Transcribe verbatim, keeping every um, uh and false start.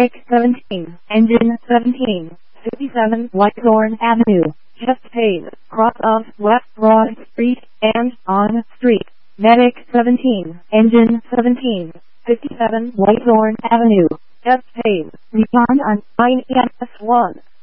Medic seventeen, Engine seventeen, fifty-seven Whitethorn Avenue, Chesthaven, cross of West Broad Street and on Street. Medic seventeen, Engine seventeen, fifty-seven Whitethorn Avenue, Chesthaven, respond on nine E M S one.